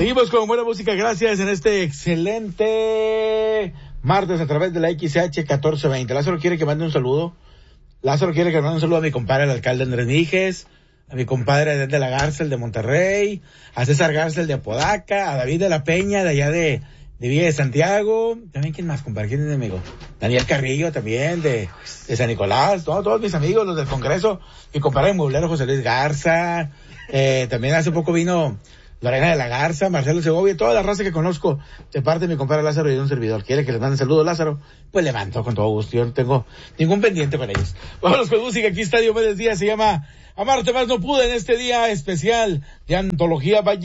Seguimos con buena música, gracias, en este excelente martes a través de la XH 1420. Lázaro quiere que mande un saludo. Lázaro quiere que mande un saludo a mi compadre, el alcalde Andrés Níguez, a mi compadre de la Garza, el de Monterrey, a César Garza, el de Apodaca, a David de la Peña, de allá de Villa de Santiago. También, ¿quién más, compadre? ¿Quién es mi amigo? Daniel Carrillo, también, de San Nicolás. Todos mis amigos, los del Congreso. Mi compadre mueblero José Luis Garza. También hace poco vino Lorena de la Garza, Marcelo Segovia, toda la raza que conozco, de parte de mi compadre Lázaro y de un servidor. ¿Quiere que les mande saludos, Lázaro? Pues le mando con todo gusto. Yo no tengo ningún pendiente con ellos. Vámonos con música. Aquí está Diomedes Díaz, se llama Amarte Más No Pude, en este día especial de Antología Valle.